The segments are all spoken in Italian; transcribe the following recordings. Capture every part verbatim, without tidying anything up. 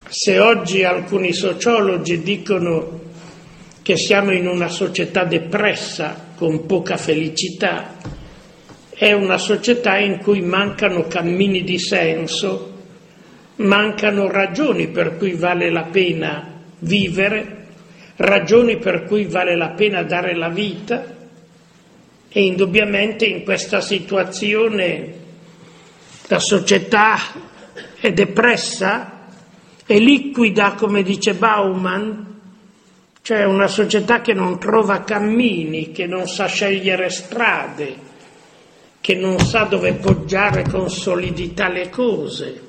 Se oggi alcuni sociologi dicono che siamo in una società depressa, con poca felicità, è una società in cui mancano cammini di senso, mancano ragioni per cui vale la pena vivere, ragioni per cui vale la pena dare la vita, e indubbiamente in questa situazione la società è depressa, è liquida, come dice Bauman, cioè una società che non trova cammini, che non sa scegliere strade, che non sa dove poggiare con solidità le cose.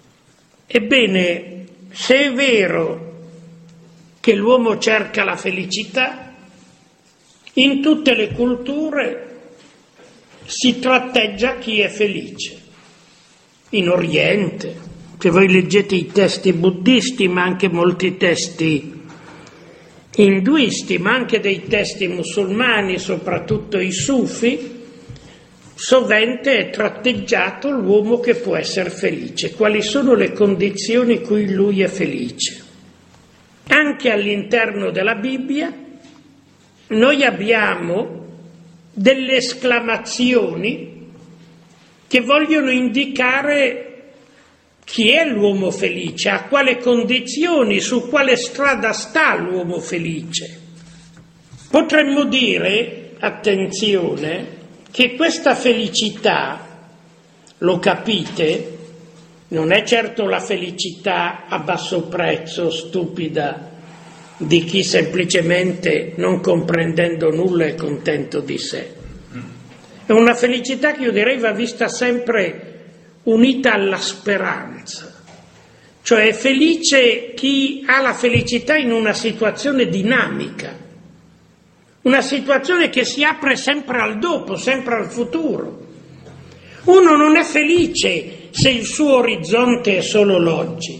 Ebbene, se è vero che l'uomo cerca la felicità, in tutte le culture si tratteggia chi è felice. In Oriente, se voi leggete i testi buddisti, ma anche molti testi induisti, ma anche dei testi musulmani, soprattutto i sufi, sovente è tratteggiato l'uomo che può essere felice. Quali sono le condizioni in cui lui è felice? Anche all'interno della Bibbia noi abbiamo delle esclamazioni che vogliono indicare chi è l'uomo felice, a quale condizioni, su quale strada sta l'uomo felice. Potremmo dire, attenzione, che questa felicità, lo capite, non è certo la felicità a basso prezzo, stupida, di chi semplicemente, non comprendendo nulla, è contento di sé. È una felicità che io direi va vista sempre unita alla speranza, cioè è felice chi ha la felicità in una situazione dinamica, una situazione che si apre sempre al dopo, sempre al futuro. Uno non è felice se il suo orizzonte è solo l'oggi.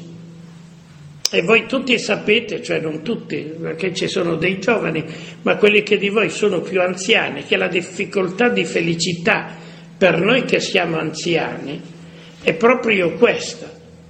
E voi tutti sapete, cioè non tutti, perché ci sono dei giovani, ma quelli che di voi sono più anziani, che la difficoltà di felicità per noi che siamo anziani è proprio questa,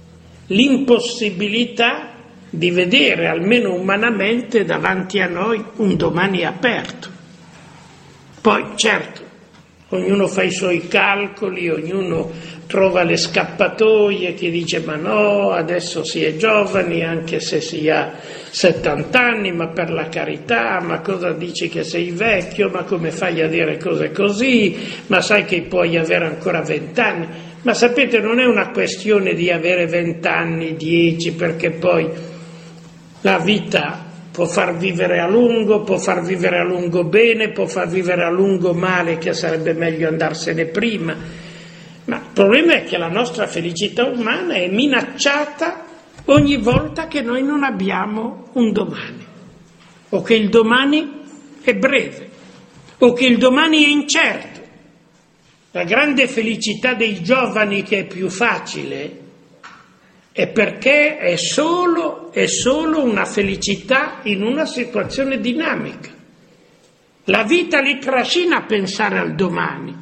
l'impossibilità di vedere, almeno umanamente, davanti a noi un domani aperto. Poi, certo, ognuno fa i suoi calcoli, ognuno trova le scappatoie, chi dice ma no, adesso si è giovani anche se si ha settanta anni, ma per la carità, ma cosa dici che sei vecchio, ma come fai a dire cose così, ma sai che puoi avere ancora vent'anni. Ma sapete, non è una questione di avere vent'anni, dieci, perché poi la vita può far vivere a lungo, può far vivere a lungo bene, può far vivere a lungo male, che sarebbe meglio andarsene prima. Ma il problema è che la nostra felicità umana è minacciata ogni volta che noi non abbiamo un domani, o che il domani è breve, o che il domani è incerto. La grande felicità dei giovani, che è più facile, è perché è solo, è solo una felicità in una situazione dinamica. La vita li trascina a pensare al domani.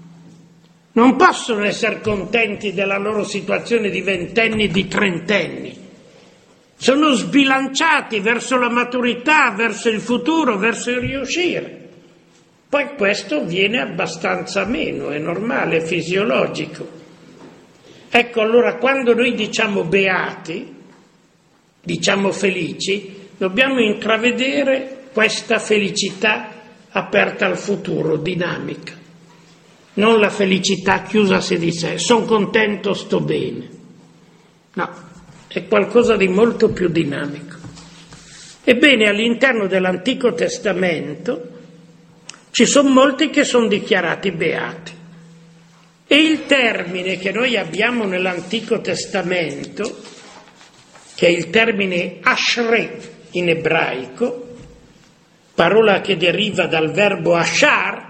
Non possono essere contenti della loro situazione di ventenni e di trentenni. Sono sbilanciati verso la maturità, verso il futuro, verso il riuscire. Poi questo viene abbastanza meno, è normale, è fisiologico. Ecco, allora quando noi diciamo beati, diciamo felici, dobbiamo intravedere questa felicità aperta al futuro, dinamica. Non la felicità chiusa a sé di sé, sono contento, sto bene. No, è qualcosa di molto più dinamico. Ebbene, all'interno dell'Antico Testamento ci sono molti che sono dichiarati beati. E il termine che noi abbiamo nell'Antico Testamento, che è il termine ashrei in ebraico, parola che deriva dal verbo ashar,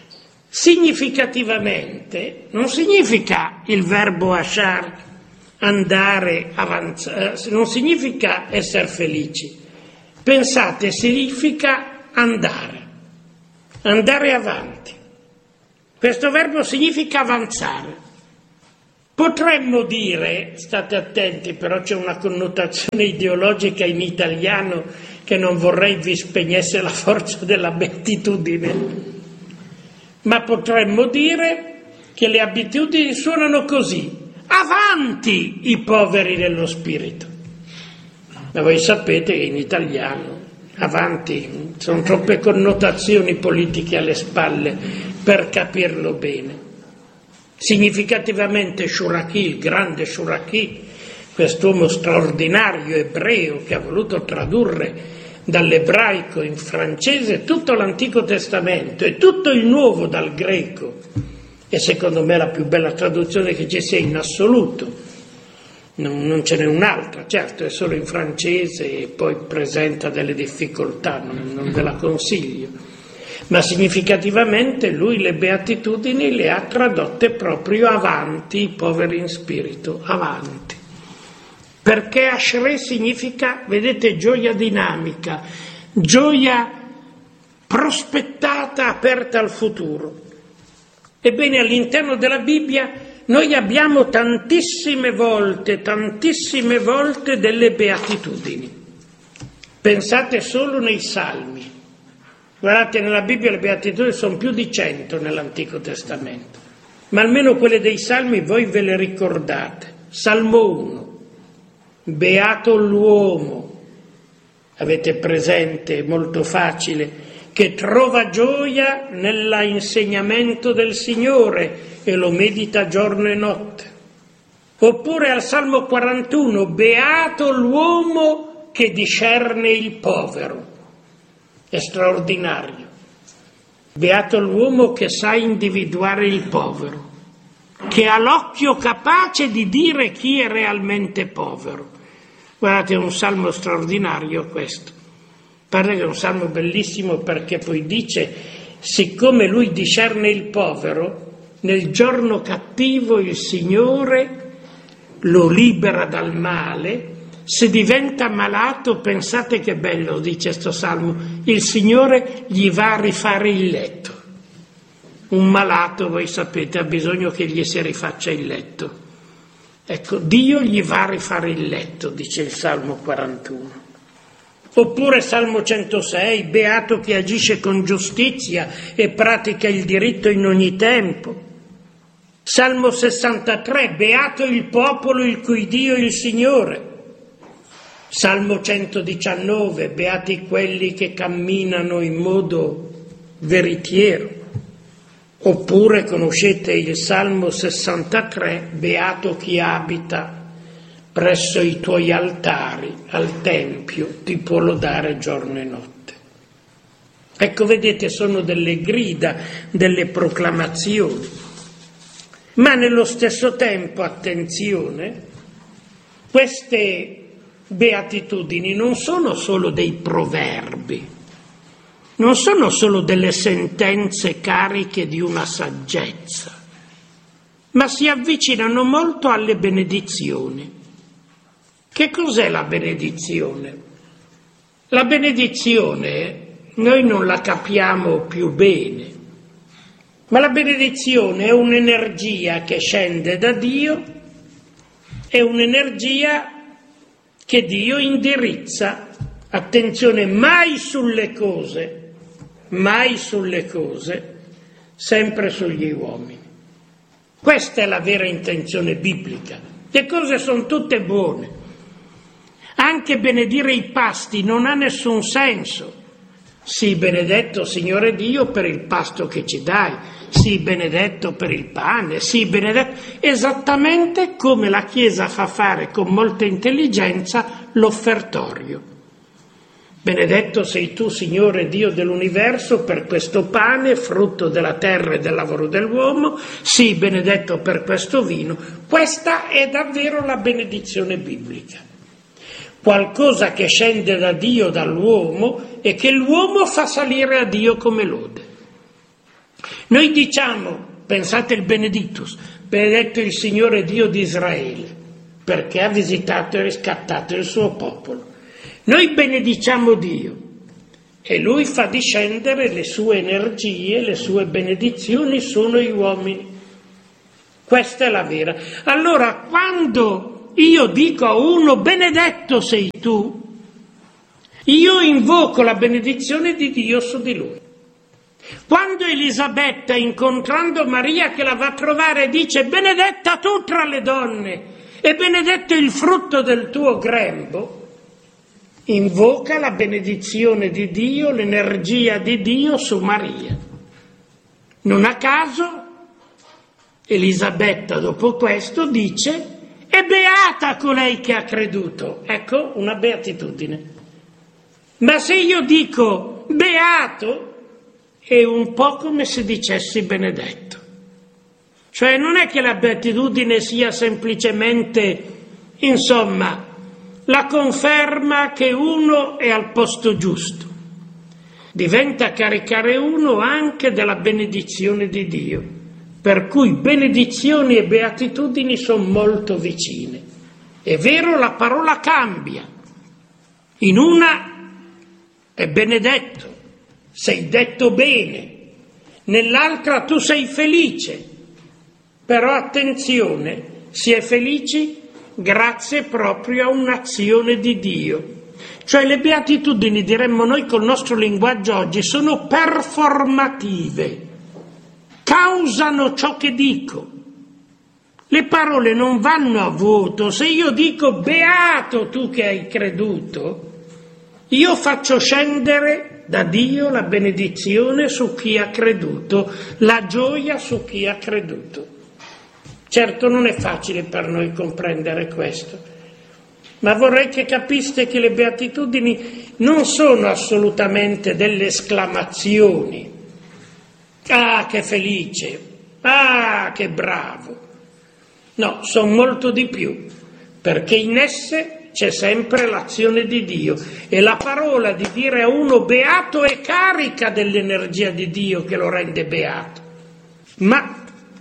significativamente non significa il verbo ashar, andare, avanzare, non significa essere felici. Pensate, significa andare. Andare avanti. Questo verbo significa avanzare. Potremmo dire, state attenti, però c'è una connotazione ideologica in italiano che non vorrei vi spegnesse la forza della beatitudine, ma potremmo dire che le abitudini suonano così: avanti i poveri nello spirito. Ma voi sapete che in italiano avanti sono troppe connotazioni politiche alle spalle per capirlo bene. Significativamente Shuraki, il grande Shuraki, quest'uomo straordinario ebreo che ha voluto tradurre dall'ebraico in francese tutto l'Antico Testamento e tutto il Nuovo dal greco, e secondo me la più bella traduzione che ci sia in assoluto, non, non ce n'è un'altra, certo è solo in francese e poi presenta delle difficoltà, non, non ve la consiglio. Ma significativamente lui le beatitudini le ha tradotte proprio avanti i poveri in spirito, avanti. Perché Ashrei significa, vedete, gioia dinamica, gioia prospettata, aperta al futuro. Ebbene, all'interno della Bibbia noi abbiamo tantissime volte, tantissime volte delle beatitudini. Pensate solo nei Salmi. Guardate, nella Bibbia le beatitudini sono più di cento nell'Antico Testamento, ma almeno quelle dei Salmi voi ve le ricordate. Salmo uno, beato l'uomo, avete presente, è molto facile, che trova gioia nell'insegnamento del Signore e lo medita giorno e notte. Oppure al Salmo quarantuno, beato l'uomo che discerne il povero. È straordinario. Beato l'uomo che sa individuare il povero, che ha l'occhio capace di dire chi è realmente povero. Guardate, è un salmo straordinario questo. Pare che è un salmo bellissimo perché poi dice, siccome lui discerne il povero, nel giorno cattivo il Signore lo libera dal male. Se diventa malato, pensate che bello, dice sto salmo, il Signore gli va a rifare il letto. Un malato, voi sapete, ha bisogno che gli si rifaccia il letto. Ecco, Dio gli va a rifare il letto, dice il Salmo quarantuno. Oppure Salmo centosei, beato chi agisce con giustizia e pratica il diritto in ogni tempo. Salmo sessantatré, beato il popolo il cui Dio è il Signore. Salmo centodiciannove, beati quelli che camminano in modo veritiero. Oppure conoscete il Salmo sessantatré, beato chi abita presso i tuoi altari, al Tempio, ti può lodare giorno e notte. Ecco, vedete, sono delle grida, delle proclamazioni. Ma nello stesso tempo, attenzione, queste beatitudini non sono solo dei proverbi, non sono solo delle sentenze cariche di una saggezza, ma si avvicinano molto alle benedizioni. Che cos'è la benedizione? La benedizione noi non la capiamo più bene, ma la benedizione è un'energia che scende da Dio, è un'energia che Dio indirizza, attenzione, mai sulle cose, mai sulle cose, sempre sugli uomini. Questa è la vera intenzione biblica. Le cose sono tutte buone. Anche benedire i pasti non ha nessun senso. Sii benedetto, Signore Dio, per il pasto che ci dai, sii benedetto per il pane, sii benedetto, esattamente come la Chiesa fa fare con molta intelligenza l'offertorio. Benedetto sei tu, Signore Dio dell'universo, per questo pane, frutto della terra e del lavoro dell'uomo, sii benedetto per questo vino. Questa è davvero la benedizione biblica. Qualcosa che scende da Dio, dall'uomo, e che l'uomo fa salire a Dio come lode. Noi diciamo, pensate il Benedictus, benedetto il Signore Dio di Israele, perché ha visitato e riscattato il suo popolo. Noi benediciamo Dio e Lui fa discendere le sue energie, le sue benedizioni su noi uomini. Questa è la vera. Allora, quando io dico a uno benedetto sei tu, io invoco la benedizione di Dio su di lui. Quando Elisabetta, incontrando Maria che la va a trovare, dice benedetta tu tra le donne e benedetto il frutto del tuo grembo, invoca la benedizione di Dio, l'energia di Dio su Maria. Non a caso Elisabetta dopo questo dice è beata colei che ha creduto. Ecco una beatitudine. Ma se io dico beato è un po' come se dicessi benedetto. Cioè non è che la beatitudine sia semplicemente, insomma, la conferma che uno è al posto giusto. Diventa caricare uno anche della benedizione di Dio, per cui benedizioni e beatitudini sono molto vicine. È vero, la parola cambia. In una è benedetto, sei detto bene, nell'altra tu sei felice. Però attenzione, si è felici grazie proprio a un'azione di Dio. Cioè le beatitudini, diremmo noi col nostro linguaggio oggi, sono performative, causano ciò che dico. Le parole non vanno a vuoto. Se io dico beato tu che hai creduto, io faccio scendere da Dio la benedizione su chi ha creduto, la gioia su chi ha creduto. Certo non è facile per noi comprendere questo, ma vorrei che capiste che le beatitudini non sono assolutamente delle esclamazioni. Ah, che felice! Ah, che bravo! No, sono molto di più, perché in esse c'è sempre l'azione di Dio e la parola di dire a uno beato è carica dell'energia di Dio che lo rende beato. Ma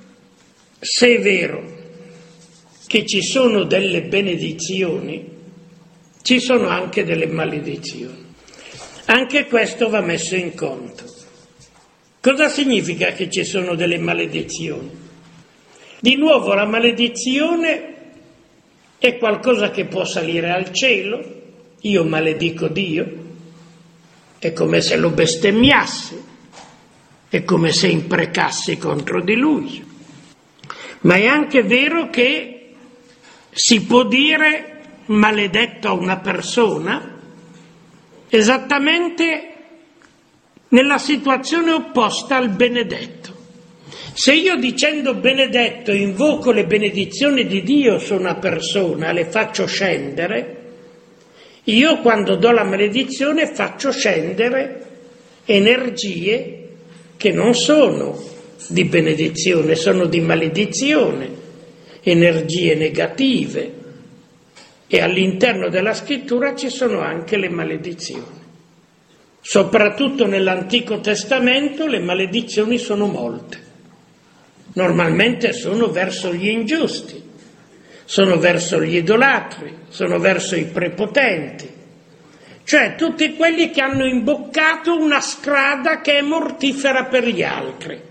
se è vero che ci sono delle benedizioni, ci sono anche delle maledizioni. Anche questo va messo in conto. Cosa significa che ci sono delle maledizioni? Di nuovo, la maledizione è qualcosa che può salire al cielo. Io maledico Dio, è come se lo bestemmiassi, è come se imprecassi contro di Lui. Ma è anche vero che si può dire maledetto a una persona esattamente nella situazione opposta al benedetto. Se io dicendo benedetto invoco le benedizioni di Dio su una persona, le faccio scendere, io quando do la maledizione faccio scendere energie che non sono di benedizione, sono di maledizione, energie negative. E all'interno della scrittura ci sono anche le maledizioni. Soprattutto nell'Antico Testamento le maledizioni sono molte. Normalmente sono verso gli ingiusti, sono verso gli idolatri, sono verso i prepotenti, cioè tutti quelli che hanno imboccato una strada che è mortifera per gli altri.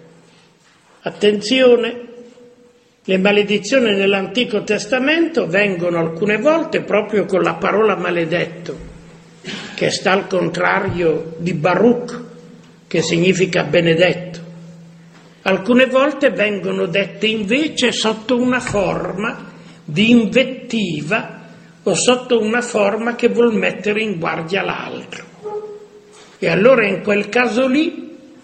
Attenzione, le maledizioni nell'Antico Testamento vengono alcune volte proprio con la parola maledetto, che sta al contrario di Baruch, che significa benedetto. Alcune volte vengono dette invece sotto una forma di invettiva o sotto una forma che vuol mettere in guardia l'altro. E allora in quel caso lì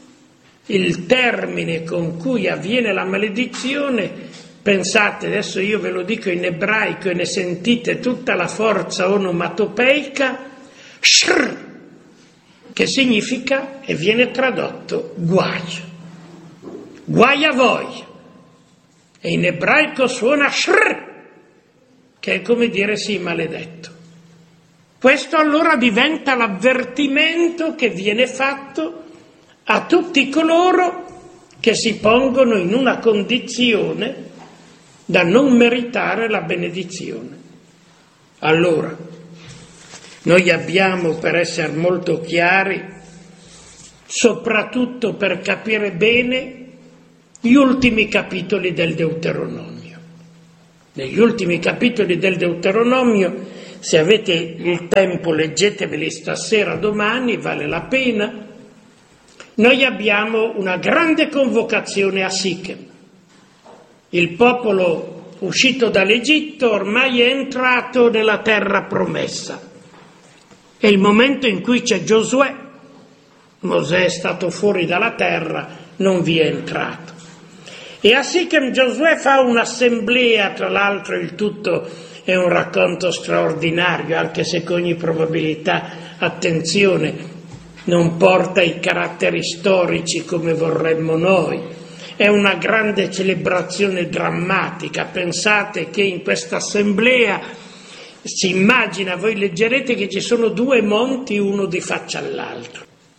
il termine con cui avviene la maledizione, pensate, adesso io ve lo dico in ebraico e ne sentite tutta la forza onomatopeica, shr, che significa e viene tradotto guai. Guai a voi. E in ebraico suona shr, che è come dire sì, maledetto. Questo allora diventa l'avvertimento che viene fatto a tutti coloro che si pongono in una condizione da non meritare la benedizione. Allora, noi abbiamo, per essere molto chiari, soprattutto per capire bene gli ultimi capitoli del Deuteronomio. Negli ultimi capitoli del Deuteronomio, se avete il tempo leggeteveli stasera, domani, vale la pena. Noi abbiamo una grande convocazione a Sichem. Il popolo uscito dall'Egitto ormai è entrato nella terra promessa. È il momento in cui c'è Giosuè. Mosè è stato fuori dalla terra, non vi è entrato. E a Sichem Giosuè fa un'assemblea, tra l'altro il tutto è un racconto straordinario, anche se con ogni probabilità, attenzione, non porta i caratteri storici come vorremmo noi. È una grande celebrazione drammatica. Pensate che in questa assemblea si immagina, voi leggerete che ci sono due monti, uno di faccia all'altro.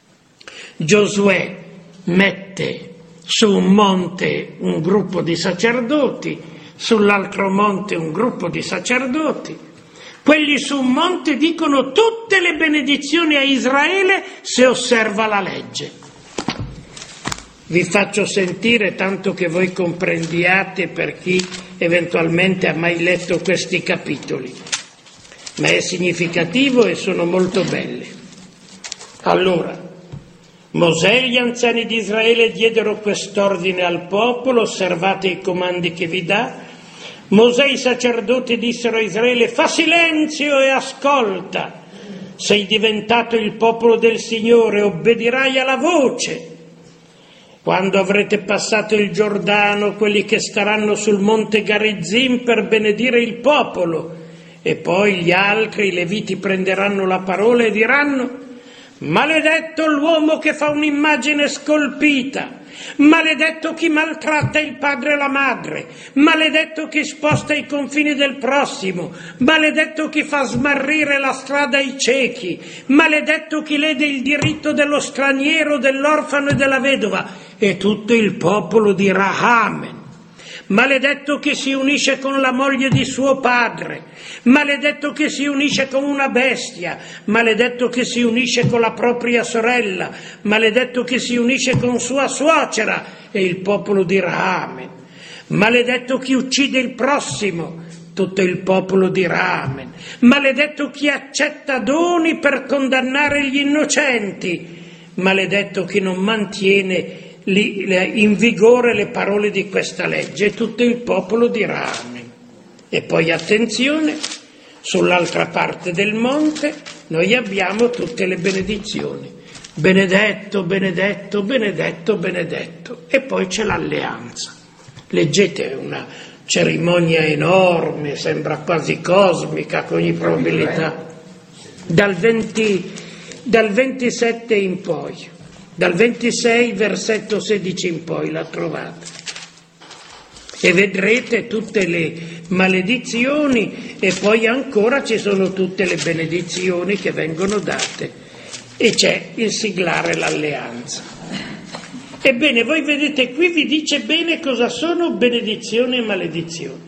Giosuè mette su un monte un gruppo di sacerdoti, sull'altro monte un gruppo di sacerdoti. Quelli su un monte dicono tutte le benedizioni a Israele se osserva la legge. Vi faccio sentire, tanto che voi comprendiate, per chi eventualmente ha mai letto questi capitoli, ma è significativo e sono molto belli. Allora, Mosè e gli anziani di Israele diedero quest'ordine al popolo: osservate i comandi che vi dà. Mosè e i sacerdoti dissero a Israele: fa silenzio e ascolta. Sei diventato il popolo del Signore, obbedirai alla voce. Quando avrete passato il Giordano, quelli che staranno sul monte Garizzim per benedire il popolo, e poi gli altri, i Leviti, prenderanno la parola e diranno: maledetto l'uomo che fa un'immagine scolpita, maledetto chi maltratta il padre e la madre, maledetto chi sposta i confini del prossimo, maledetto chi fa smarrire la strada ai ciechi, maledetto chi lede il diritto dello straniero, dell'orfano e della vedova. E tutto il popolo dirà Amen. Maledetto chi si unisce con la moglie di suo padre, maledetto chi si unisce con una bestia, maledetto chi si unisce con la propria sorella, maledetto chi si unisce con sua suocera. E il popolo dirà Amen. Maledetto chi uccide il prossimo, tutto il popolo dirà Amen. Maledetto chi accetta doni per condannare gli innocenti, maledetto chi non mantiene in vigore le parole di questa legge. E tutto il popolo dirà Amen. E poi attenzione, sull'altra parte del monte noi abbiamo tutte le benedizioni: benedetto, benedetto, benedetto, benedetto. E poi c'è l'alleanza. Leggete, una cerimonia enorme, sembra quasi cosmica con ogni probabilità, dal, venti, dal ventisette in poi. Dal ventisei, versetto sedici in poi, la trovate. E vedrete tutte le maledizioni e poi ancora ci sono tutte le benedizioni che vengono date. E c'è il siglare l'alleanza. Ebbene, voi vedete, qui vi dice bene cosa sono benedizioni e maledizioni.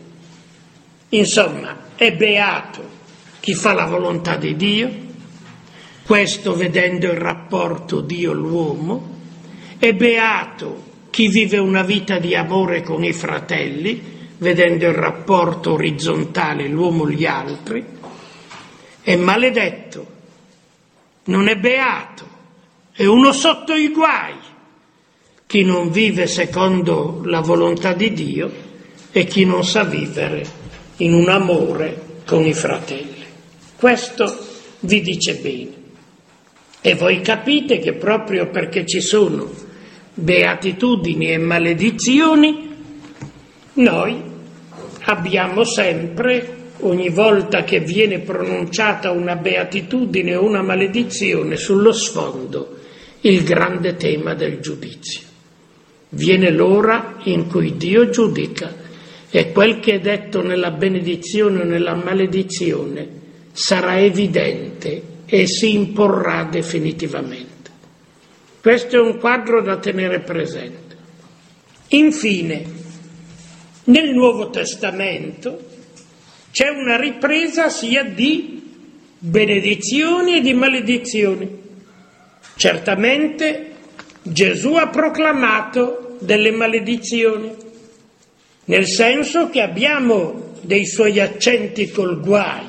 Insomma, è beato chi fa la volontà di Dio, questo vedendo il rapporto Dio-l'uomo, è beato chi vive una vita di amore con i fratelli, vedendo il rapporto orizzontale l'uomo-gli altri, è maledetto, non è beato, è uno sotto i guai, chi non vive secondo la volontà di Dio e chi non sa vivere in un amore con i fratelli. Questo vi dice bene. E voi capite che proprio perché ci sono beatitudini e maledizioni, noi abbiamo sempre, ogni volta che viene pronunciata una beatitudine o una maledizione, sullo sfondo il grande tema del giudizio. Viene l'ora in cui Dio giudica e quel che è detto nella benedizione o nella maledizione sarà evidente e si imporrà definitivamente. Questo è un quadro da tenere presente. Infine, nel Nuovo Testamento c'è una ripresa sia di benedizioni e di maledizioni. Certamente Gesù ha proclamato delle maledizioni, nel senso che abbiamo dei suoi accenti col guai.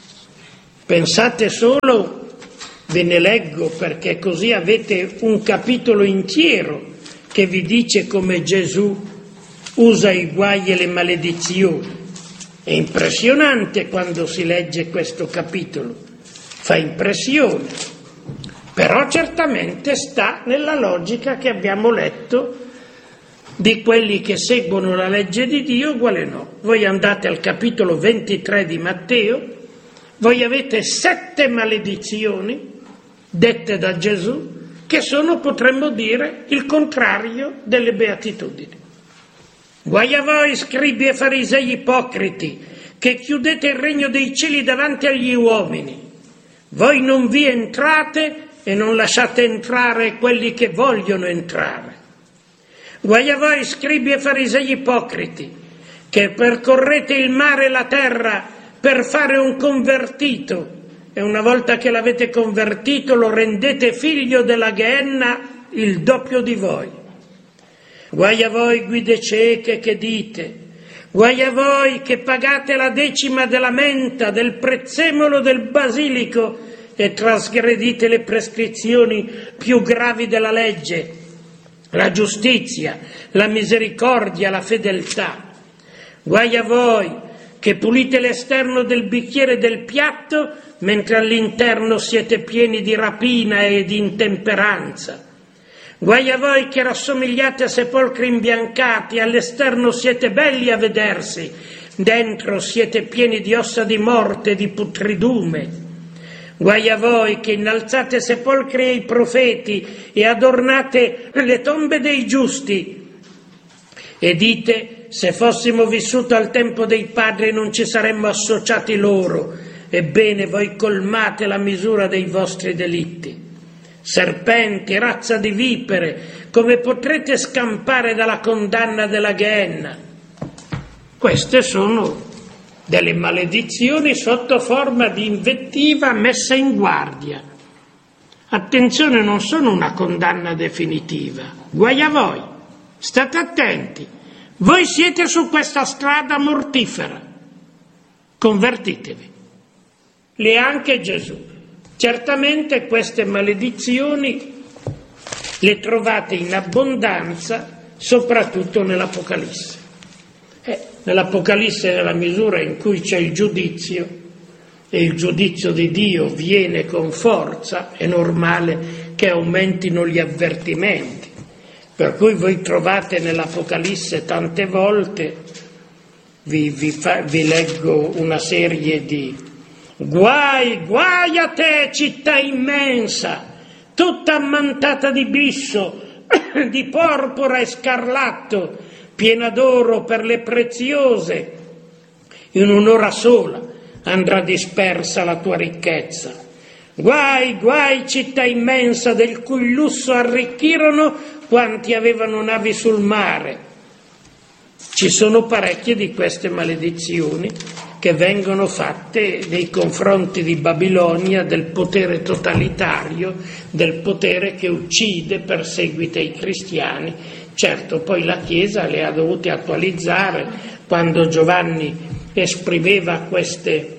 Pensate solo, ve ne leggo perché così avete un capitolo intero che vi dice come Gesù usa i guai e le maledizioni. È impressionante quando si legge questo capitolo, fa impressione, però certamente sta nella logica che abbiamo letto di quelli che seguono la legge di Dio, uguale no. Voi andate al capitolo ventitré di Matteo, voi avete sette maledizioni dette da Gesù che sono, potremmo dire, il contrario delle beatitudini. Guai a voi, scribi e farisei ipocriti, che chiudete il regno dei cieli davanti agli uomini. Voi non vi entrate e non lasciate entrare quelli che vogliono entrare. Guai a voi, scribi e farisei ipocriti, che percorrete il mare e la terra per fare un convertito, e una volta che l'avete convertito lo rendete figlio della Gehenna il doppio di voi. Guai a voi, guide cieche, che dite, guai a voi che pagate la decima della menta, del prezzemolo, del basilico e trasgredite le prescrizioni più gravi della legge, la giustizia, la misericordia, la fedeltà. Guai a voi che pulite l'esterno del bicchiere e del piatto, mentre all'interno siete pieni di rapina e di intemperanza. Guai a voi che rassomigliate a sepolcri imbiancati, all'esterno siete belli a vedersi, dentro siete pieni di ossa di morte e di putridume. Guai a voi che innalzate sepolcri ai profeti e adornate le tombe dei giusti e dite: se fossimo vissuti al tempo dei padri non ci saremmo associati loro. Ebbene, voi colmate la misura dei vostri delitti. Serpenti, razza di vipere, come potrete scampare dalla condanna della Gehenna? Queste sono delle maledizioni sotto forma di invettiva messa in guardia. Attenzione, non sono una condanna definitiva. Guai a voi, state attenti, voi siete su questa strada mortifera, convertitevi. Le ha anche Gesù. Certamente queste maledizioni le trovate in abbondanza, soprattutto nell'Apocalisse. Eh, nell'Apocalisse, nella misura in cui c'è il giudizio, e il giudizio di Dio viene con forza, è normale che aumentino gli avvertimenti. Per cui voi trovate nell'Apocalisse tante volte, vi, vi, fa, vi leggo una serie di guai, guai a te, città immensa, tutta ammantata di bisso, di porpora e scarlatto, piena d'oro per le preziose. In un'ora sola andrà dispersa la tua ricchezza. Guai, guai, città immensa, del cui lusso arricchirono quanti avevano navi sul mare. Ci sono parecchie di queste maledizioni che vengono fatte nei confronti di Babilonia, del potere totalitario, del potere che uccide, perseguita i cristiani. Certo, poi la Chiesa le ha dovute attualizzare quando Giovanni esprimeva queste,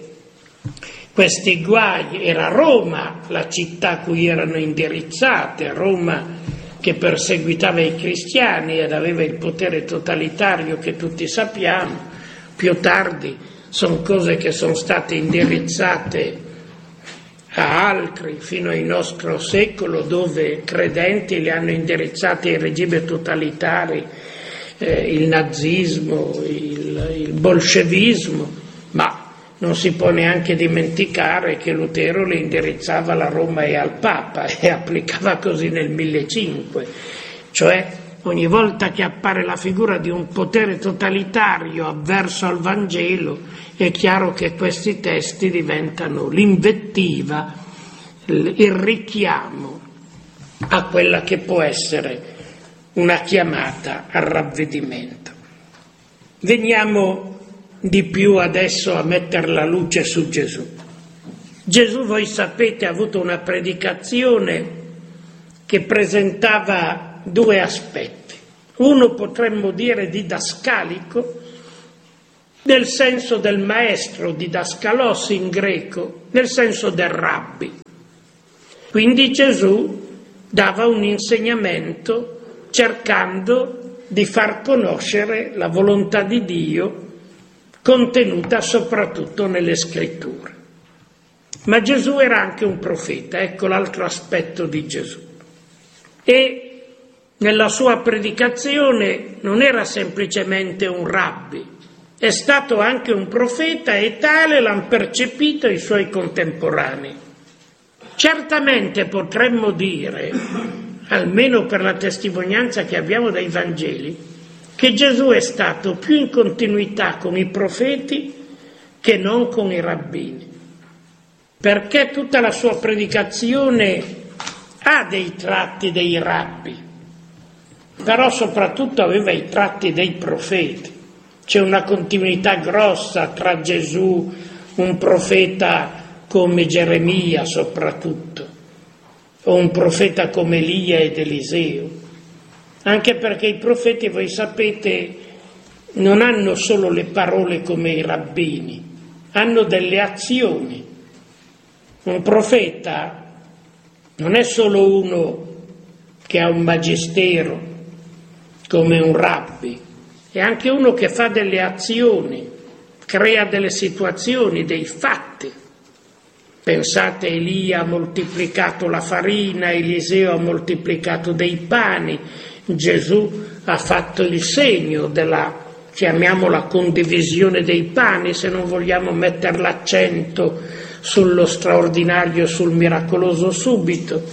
questi guai. Era Roma la città a cui erano indirizzate, Roma che perseguitava i cristiani ed aveva il potere totalitario che tutti sappiamo. Più tardi sono cose che sono state indirizzate a altri fino al nostro secolo, dove credenti le hanno indirizzate ai regimi totalitari, eh, il nazismo, il, il bolscevismo, ma non si può neanche dimenticare che Lutero le indirizzava alla Roma e al Papa e applicava così nel millecinquecento, cioè ogni volta che appare la figura di un potere totalitario avverso al Vangelo, è chiaro che questi testi diventano l'invettiva, il richiamo a quella che può essere una chiamata al ravvedimento. Veniamo di più adesso a mettere la luce su Gesù. Gesù, voi sapete, ha avuto una predicazione che presentava due aspetti. uno potremmo dire didascalico, nel senso del maestro, didaskalos in greco, nel senso del rabbi. Quindi Gesù dava un insegnamento cercando di far conoscere la volontà di Dio contenuta soprattutto nelle scritture. Ma Gesù era anche un profeta, ecco l'altro aspetto di Gesù. E nella sua predicazione non era semplicemente un rabbi, è stato anche un profeta e tale l'hanno percepito i suoi contemporanei. Certamente potremmo dire, almeno per la testimonianza che abbiamo dai Vangeli, che Gesù è stato più in continuità con i profeti che non con i rabbini, perché tutta la sua predicazione ha dei tratti dei rabbi, però soprattutto aveva i tratti dei profeti. C'è una continuità grossa tra Gesù, un profeta come Geremia soprattutto, o un profeta come Elia ed Eliseo, anche perché i profeti, voi sapete, non hanno solo le parole come i rabbini, hanno delle azioni. Un profeta non è solo uno che ha un magistero come un rabbi, è anche uno che fa delle azioni, crea delle situazioni, dei fatti. Pensate, Elia ha moltiplicato la farina, Eliseo ha moltiplicato dei pani, Gesù ha fatto il segno della, chiamiamola, condivisione dei pani, se non vogliamo mettere l'accento sullo straordinario, sul miracoloso subito,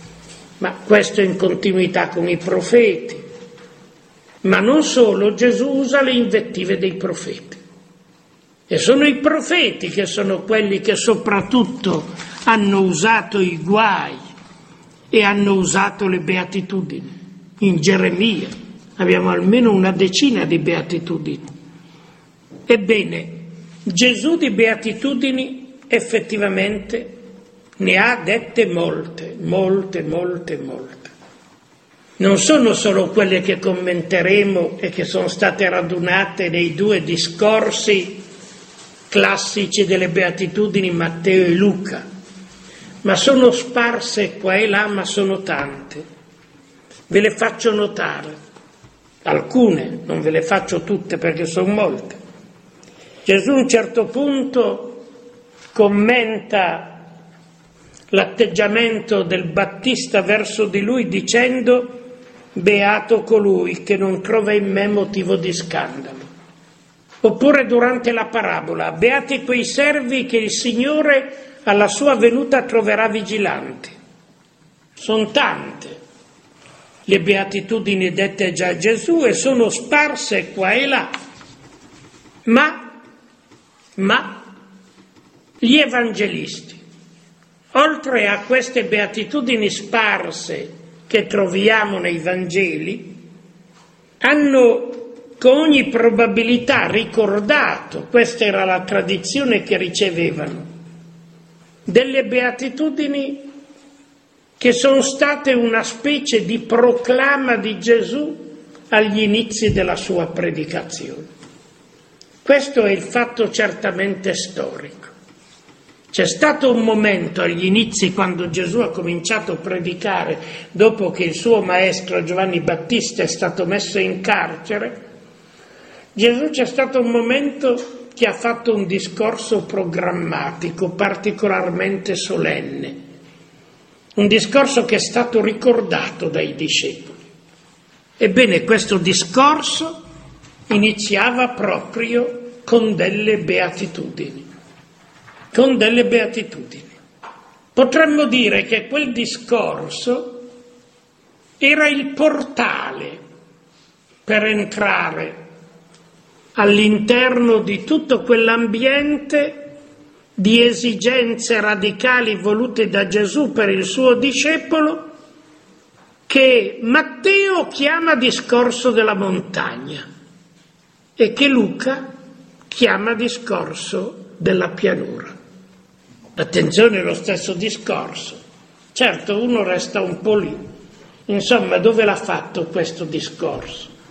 ma questo in continuità con i profeti. Ma non solo, Gesù usa le invettive dei profeti. E sono i profeti che sono quelli che soprattutto hanno usato i guai e hanno usato le beatitudini. In Geremia abbiamo almeno una decina di beatitudini. Ebbene, Gesù di beatitudini effettivamente ne ha dette molte, molte, molte, molte. Non sono solo quelle che commenteremo e che sono state radunate nei due discorsi classici delle beatitudini Matteo e Luca, ma sono sparse qua e là, ma sono tante. Ve le faccio notare, alcune, non ve le faccio tutte perché sono molte. Gesù a un certo punto commenta l'atteggiamento del Battista verso di lui dicendo: beato colui che non trova in me motivo di scandalo. Oppure durante la parabola: beati quei servi che il Signore alla sua venuta troverà vigilanti. Sono tante le beatitudini dette già a Gesù e sono sparse qua e là. Ma, ma gli evangelisti, oltre a queste beatitudini sparse che troviamo nei Vangeli, hanno con ogni probabilità ricordato, questa era la tradizione che ricevevano, delle beatitudini che sono state una specie di proclama di Gesù agli inizi della sua predicazione. Questo è il fatto certamente storico. C'è stato un momento agli inizi, quando Gesù ha cominciato a predicare, dopo che il suo maestro Giovanni Battista è stato messo in carcere, Gesù c'è stato un momento che ha fatto un discorso programmatico, particolarmente solenne, un discorso che è stato ricordato dai discepoli. Ebbene, questo discorso iniziava proprio con delle beatitudini, con delle beatitudini. Potremmo dire che quel discorso era il portale per entrare all'interno di tutto quell'ambiente di esigenze radicali volute da Gesù per il suo discepolo, che Matteo chiama discorso della montagna e che Luca chiama discorso della pianura. Attenzione, è lo stesso discorso. Certo, uno resta un po' lì. Insomma, dove l'ha fatto questo discorso?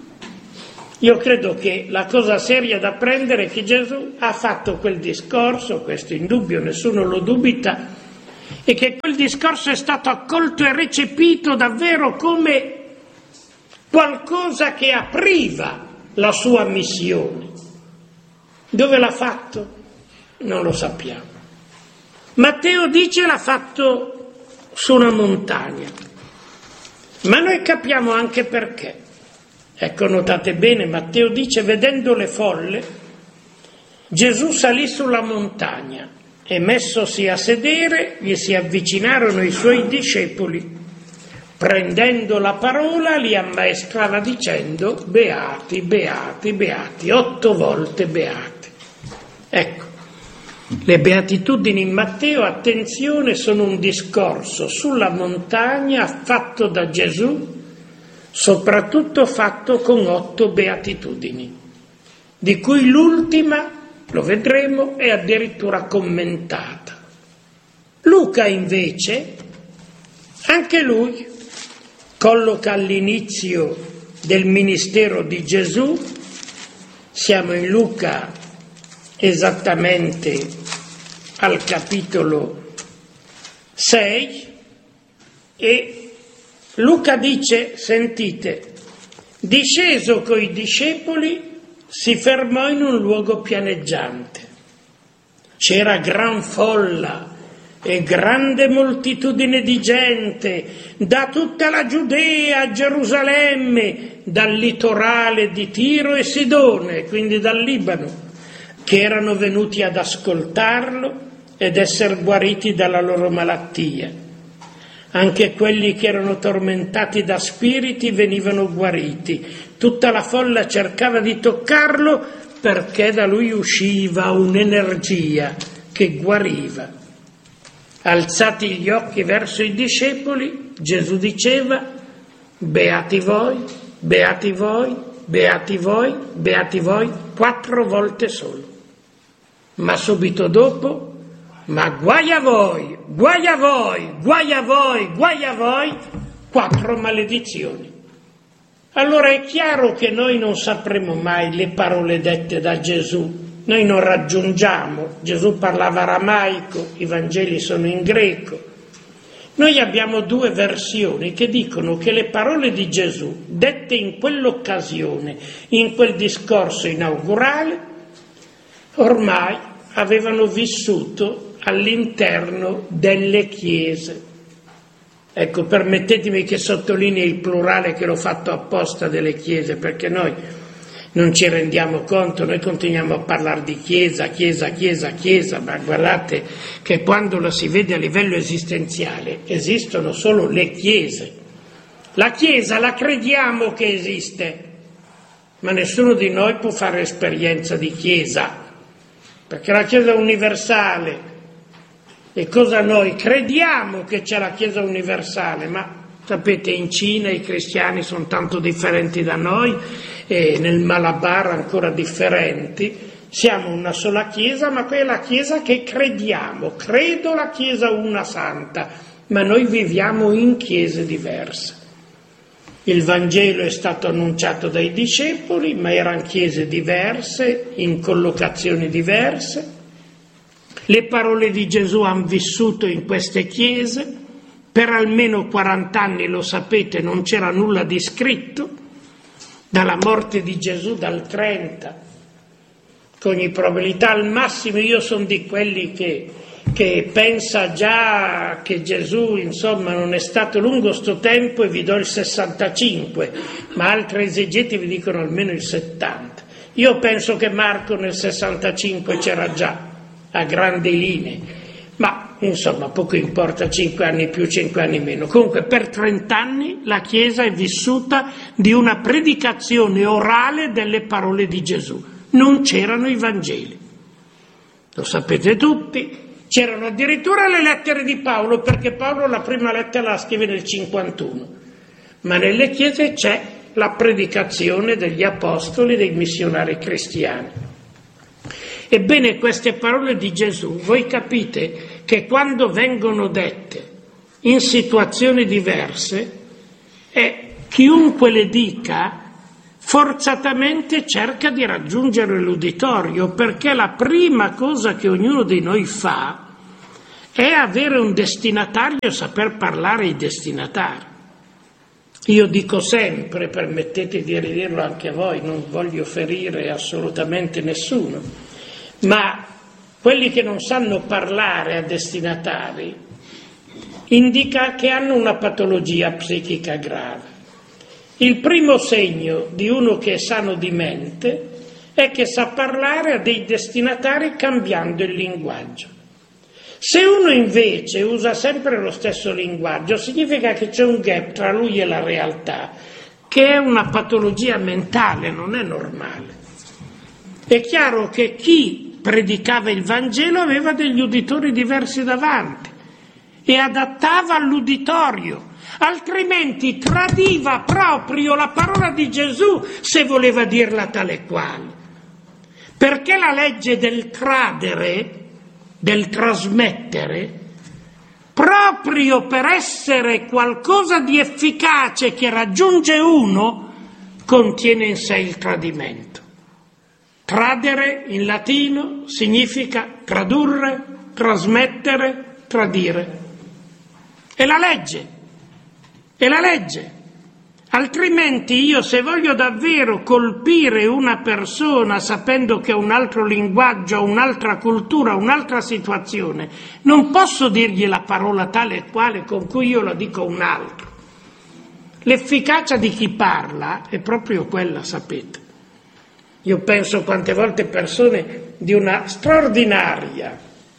Io credo che la cosa seria da prendere è che Gesù ha fatto quel discorso, questo in dubbio, nessuno lo dubita, e che quel discorso è stato accolto e recepito davvero come qualcosa che apriva la sua missione. Dove l'ha fatto? Non lo sappiamo. Matteo dice l'ha fatto su una montagna, ma noi capiamo anche perché. Ecco, notate bene, Matteo dice: vedendo le folle, Gesù salì sulla montagna e messosi a sedere gli si avvicinarono i suoi discepoli. Prendendo la parola li ammaestrava dicendo: beati, beati, beati, otto volte beati. Ecco, le beatitudini in Matteo, attenzione, sono un discorso sulla montagna fatto da Gesù, soprattutto fatto con otto beatitudini, di cui l'ultima, lo vedremo, è addirittura commentata. Luca invece, anche lui, colloca all'inizio del ministero di Gesù, siamo in Luca esattamente al capitolo sei, e Luca dice, sentite, disceso coi discepoli si fermò in un luogo pianeggiante. C'era gran folla e grande moltitudine di gente da tutta la Giudea, Gerusalemme, dal litorale di Tiro e Sidone, quindi dal Libano, che erano venuti ad ascoltarlo ed essere guariti dalla loro malattia. Anche quelli che erano tormentati da spiriti venivano guariti. Tutta la folla cercava di toccarlo perché da lui usciva un'energia che guariva. Alzati gli occhi verso i discepoli, Gesù diceva: beati voi, beati voi, beati voi, beati voi, quattro volte solo. Ma subito dopo: ma guai a voi, guai a voi, guai a voi, guai a voi, quattro maledizioni. Allora è chiaro che noi non sapremo mai le parole dette da Gesù, noi non raggiungiamo, Gesù parlava aramaico, i Vangeli sono in greco. Noi abbiamo due versioni che dicono che le parole di Gesù, dette in quell'occasione, in quel discorso inaugurale, ormai avevano vissuto all'interno delle chiese. Ecco, permettetemi che sottolinei il plurale, che l'ho fatto apposta, delle chiese, perché noi non ci rendiamo conto, noi continuiamo a parlare di chiesa, chiesa, chiesa, chiesa, ma guardate che quando lo si vede a livello esistenziale esistono solo le chiese. La chiesa la crediamo che esiste, ma nessuno di noi può fare esperienza di chiesa, perché la chiesa universale. E cosa noi crediamo che c'è la Chiesa universale, ma sapete, in Cina i cristiani sono tanto differenti da noi, e nel Malabar ancora differenti. Siamo una sola Chiesa, ma quella è la Chiesa che crediamo. Credo la Chiesa una santa, ma noi viviamo in chiese diverse. Il Vangelo è stato annunciato dai discepoli, ma erano chiese diverse, in collocazioni diverse. Le parole di Gesù hanno vissuto in queste chiese, per almeno quaranta anni, lo sapete, non c'era nulla di scritto, dalla morte di Gesù dal trenta, con ogni probabilità al massimo. Io sono di quelli che, che pensa già che Gesù, insomma, non è stato lungo sto tempo, e vi do il sessantacinque, ma altri esegeti vi dicono almeno il settanta. Io penso che Marco nel sessantacinque c'era già, a grandi linee, ma insomma poco importa, cinque anni più, cinque anni meno. Comunque per trent'anni la Chiesa è vissuta di una predicazione orale delle parole di Gesù. Non c'erano i Vangeli, lo sapete tutti, c'erano addirittura le lettere di Paolo, perché Paolo la prima lettera la scrive nel cinquantuno, ma nelle chiese c'è la predicazione degli apostoli, dei missionari cristiani. Ebbene, queste parole di Gesù, voi capite che quando vengono dette in situazioni diverse, eh, chiunque le dica forzatamente cerca di raggiungere l'uditorio, perché la prima cosa che ognuno di noi fa è avere un destinatario e saper parlare ai destinatari. Io dico sempre, permettete di ridirlo anche a voi, non voglio ferire assolutamente nessuno, ma quelli che non sanno parlare a destinatari indica che hanno una patologia psichica grave. Il primo segno di uno che è sano di mente è che sa parlare a dei destinatari cambiando il linguaggio. Se uno invece usa sempre lo stesso linguaggio, significa che c'è un gap tra lui e la realtà, che è una patologia mentale, non è normale. È chiaro che chi predicava il Vangelo aveva degli uditori diversi davanti e adattava all'uditorio, altrimenti tradiva proprio la parola di Gesù se voleva dirla tale quale. Perché la legge del tradere, del trasmettere, proprio per essere qualcosa di efficace che raggiunge uno, contiene in sé il tradimento. Tradere in latino significa tradurre, trasmettere, tradire. È la legge, è la legge. Altrimenti io, se voglio davvero colpire una persona sapendo che ha un altro linguaggio, un'altra cultura, un'altra situazione, non posso dirgli la parola tale e quale con cui io la dico a un altro. L'efficacia di chi parla è proprio quella, sapete. Io penso quante volte persone di una straordinaria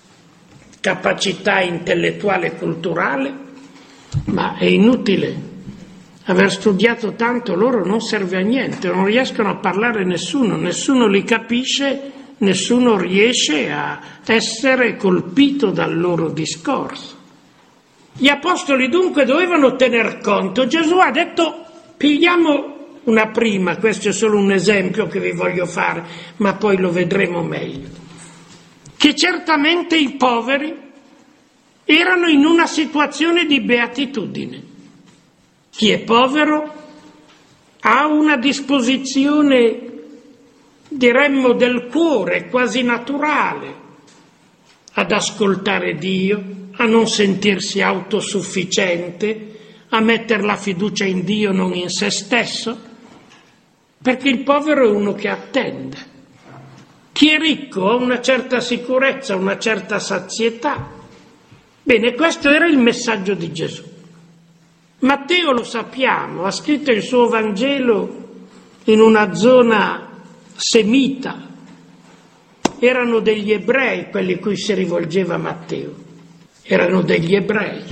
capacità intellettuale e culturale, ma è inutile aver studiato tanto, loro non serve a niente, non riescono a parlare nessuno, nessuno li capisce, nessuno riesce a essere colpito dal loro discorso. Gli apostoli dunque dovevano tener conto. Gesù ha detto, pigliamo una prima, questo è solo un esempio che vi voglio fare, ma poi lo vedremo meglio, che certamente i poveri erano in una situazione di beatitudine. Chi è povero ha una disposizione, diremmo, del cuore quasi naturale ad ascoltare Dio, a non sentirsi autosufficiente, a mettere la fiducia in Dio, non in se stesso, perché il povero è uno che attende. Chi è ricco ha una certa sicurezza, una certa sazietà. Bene, questo era il messaggio di Gesù. Matteo, lo sappiamo, ha scritto il suo Vangelo in una zona semita. Erano degli ebrei quelli a cui si rivolgeva Matteo. Erano degli ebrei.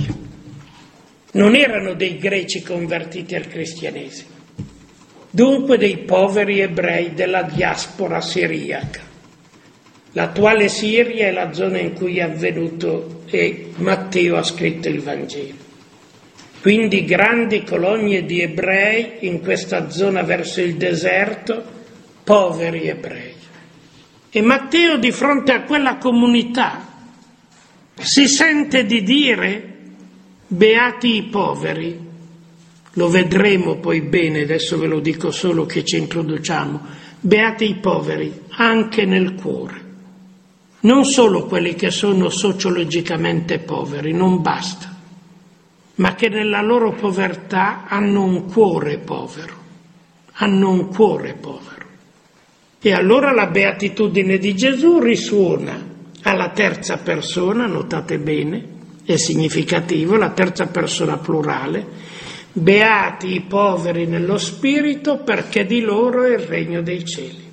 Non erano dei greci convertiti al cristianesimo. Dunque dei poveri ebrei della diaspora siriaca. L'attuale Siria è la zona in cui è avvenuto e Matteo ha scritto il Vangelo. Quindi grandi colonie di ebrei in questa zona verso il deserto, poveri ebrei. E Matteo, di fronte a quella comunità, si sente di dire, beati i poveri, lo vedremo poi bene, adesso ve lo dico solo che ci introduciamo, beati i poveri anche nel cuore. Non solo quelli che sono sociologicamente poveri, non basta, ma che nella loro povertà hanno un cuore povero, hanno un cuore povero. E allora la beatitudine di Gesù risuona alla terza persona, notate bene, è significativo, la terza persona plurale, beati i poveri nello spirito perché di loro è il regno dei cieli.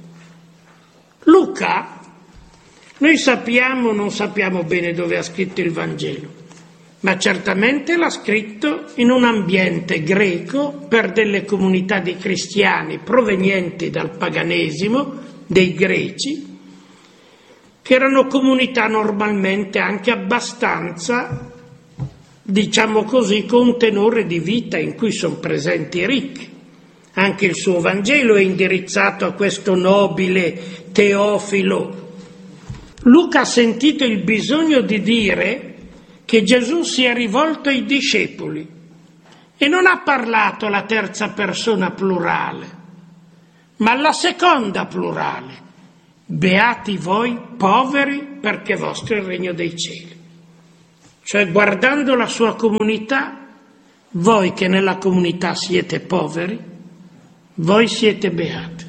Luca, noi sappiamo, non sappiamo bene dove ha scritto il Vangelo, ma certamente l'ha scritto in un ambiente greco per delle comunità di cristiani provenienti dal paganesimo, dei greci, che erano comunità normalmente anche abbastanza, diciamo così, con un tenore di vita in cui sono presenti i ricchi. Anche il suo Vangelo è indirizzato a questo nobile Teofilo. Luca ha sentito il bisogno di dire che Gesù si è rivolto ai discepoli e non ha parlato alla terza persona plurale, Ma la seconda plurale, beati voi poveri perché vostro è il regno dei cieli. Cioè, guardando la sua comunità, voi che nella comunità siete poveri, voi siete beati.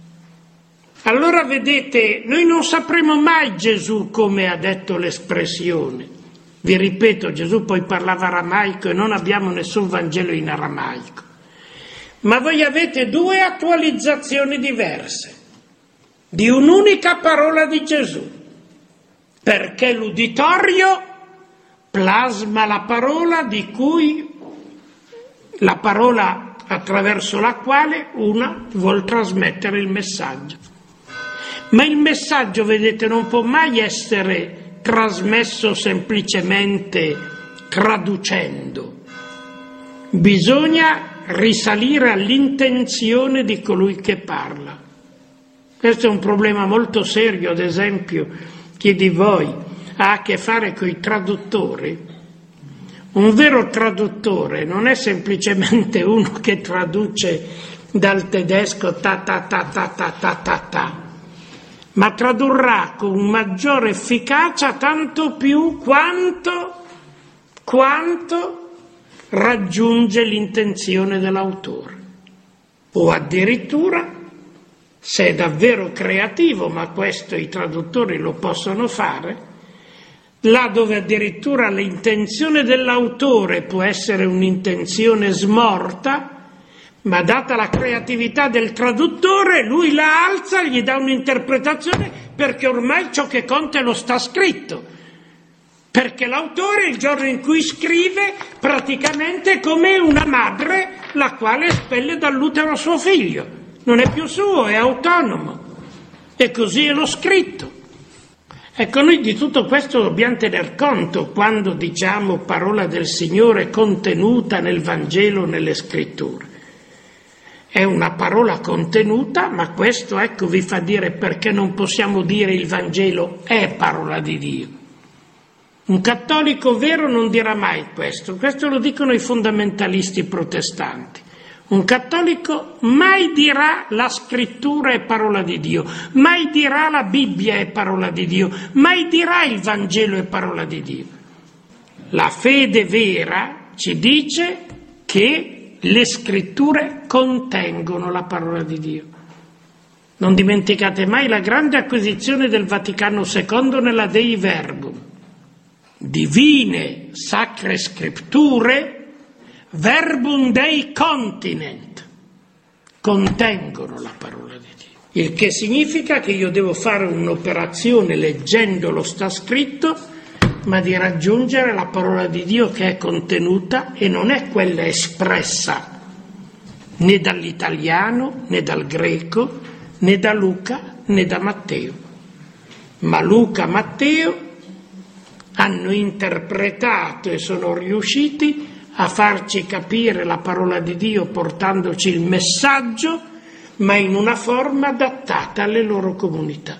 Allora vedete, noi non sapremo mai Gesù come ha detto l'espressione. Vi ripeto, Gesù poi parlava aramaico e non abbiamo nessun Vangelo in aramaico. Ma voi avete due attualizzazioni diverse di un'unica parola di Gesù, perché l'uditorio plasma la parola di cui, la parola attraverso la quale una vuol trasmettere il messaggio. Ma il messaggio, vedete, non può mai essere trasmesso semplicemente traducendo. Bisogna risalire all'intenzione di colui che parla. Questo è un problema molto serio, ad esempio, chi di voi ha a che fare con i traduttori. Un vero traduttore non è semplicemente uno che traduce dal tedesco ta ta ta ta ta ta ta ta, ma tradurrà con maggiore efficacia tanto più quanto, quanto raggiunge l'intenzione dell'autore. O addirittura, se è davvero creativo, ma questo i traduttori lo possono fare, là dove addirittura l'intenzione dell'autore può essere un'intenzione smorta, ma data la creatività del traduttore, lui la alza, gli dà un'interpretazione, perché ormai ciò che conta è lo sta scritto. Perché l'autore, il giorno in cui scrive, praticamente è come una madre la quale espelle dall'utero suo figlio. Non è più suo, è autonomo. E così è lo scritto. Ecco, noi di tutto questo dobbiamo tener conto quando diciamo parola del Signore contenuta nel Vangelo, nelle Scritture. È una parola contenuta, ma questo, ecco, vi fa dire perché non possiamo dire il Vangelo è parola di Dio. Un cattolico vero non dirà mai questo, questo lo dicono i fondamentalisti protestanti. Un cattolico mai dirà la scrittura è parola di Dio, mai dirà la Bibbia è parola di Dio, mai dirà il Vangelo è parola di Dio. La fede vera ci dice che le scritture contengono la parola di Dio. Non dimenticate mai la grande acquisizione del Vaticano secondo nella Dei Verbum. Divine sacre scritture verbum Dei continent, contengono la parola di Dio. Il che significa che io devo fare un'operazione leggendolo sta scritto, ma di raggiungere la parola di Dio che è contenuta e non è quella espressa né dall'italiano, né dal greco, né da Luca, né da Matteo. Ma Luca, Matteo hanno interpretato e sono riusciti a farci capire la parola di Dio portandoci il messaggio, ma in una forma adattata alle loro comunità.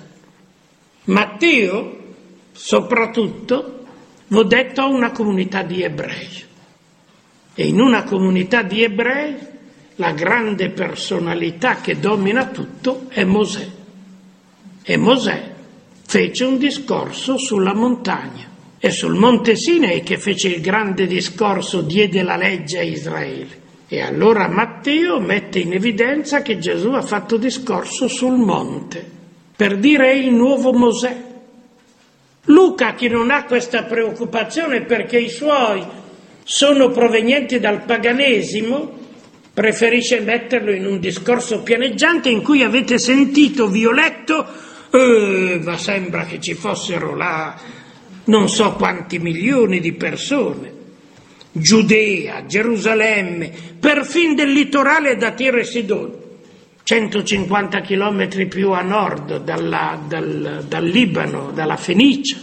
Matteo, soprattutto, v'ho detto, ha una comunità di ebrei. E in una comunità di ebrei la grande personalità che domina tutto è Mosè. E Mosè fece un discorso sulla montagna. E sul monte Sinai che fece il grande discorso, diede la legge a Israele. E allora Matteo mette in evidenza che Gesù ha fatto discorso sul monte, per dire è il nuovo Mosè. Luca, che non ha questa preoccupazione perché i suoi sono provenienti dal paganesimo, preferisce metterlo in un discorso pianeggiante in cui avete sentito, vi ho letto, eh, ma sembra che ci fossero là non so quanti milioni di persone, Giudea, Gerusalemme, perfino del litorale da Tiro e Sidone, centocinquanta chilometri più a nord dalla, dal, dal Libano, dalla Fenicia.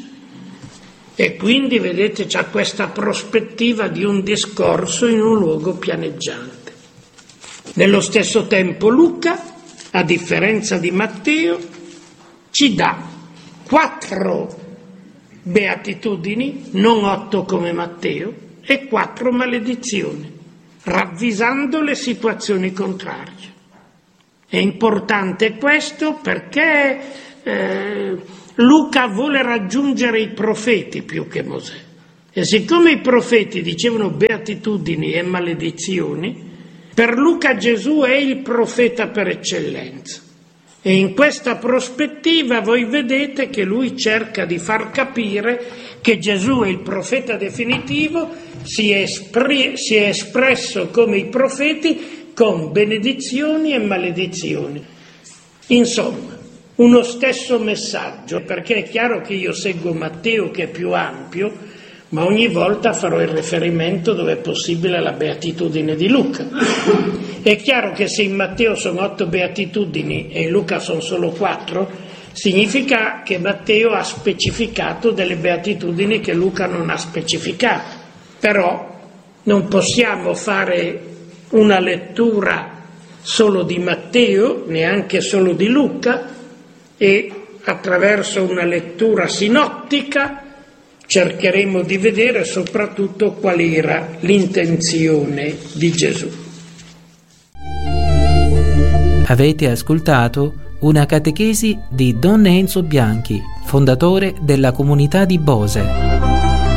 E quindi, vedete, c'è questa prospettiva di un discorso in un luogo pianeggiante. Nello stesso tempo Luca, a differenza di Matteo, ci dà quattro beatitudini, non otto come Matteo, e quattro maledizioni, ravvisando le situazioni contrarie. È importante questo perché eh, Luca vuole raggiungere i profeti più che Mosè. E siccome i profeti dicevano beatitudini e maledizioni, per Luca Gesù è il profeta per eccellenza. E in questa prospettiva voi vedete che lui cerca di far capire che Gesù è il profeta definitivo, si è, espri- si è espresso come i profeti con benedizioni e maledizioni. Insomma, uno stesso messaggio, perché è chiaro che io seguo Matteo che è più ampio, ma ogni volta farò il riferimento dove è possibile alla beatitudine di Luca. È chiaro che se in Matteo sono otto beatitudini e in Luca sono solo quattro, significa che Matteo ha specificato delle beatitudini che Luca non ha specificato. Però non possiamo fare una lettura solo di Matteo, neanche solo di Luca, e attraverso una lettura sinottica cercheremo di vedere soprattutto qual era l'intenzione di Gesù. Avete ascoltato una catechesi di Don Enzo Bianchi, fondatore della comunità di Bose.